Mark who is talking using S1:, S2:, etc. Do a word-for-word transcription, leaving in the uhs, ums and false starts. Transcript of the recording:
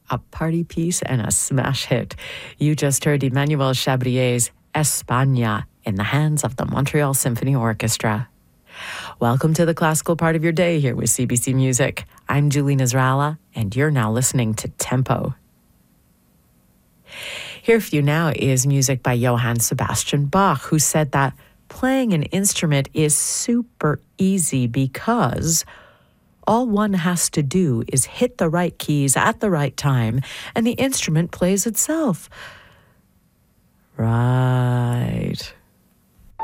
S1: a party piece and a smash hit. You just heard Emmanuel Chabrier's España in the hands of the Montreal Symphony Orchestra. Welcome to the classical part of your day here with C B C Music. I'm Julie Nasrallah, and you're now listening to Tempo. Here for you now is music by Johann Sebastian Bach, who said that playing an instrument is super easy because all one has to do is hit the right keys at the right time, and the instrument plays itself. Right.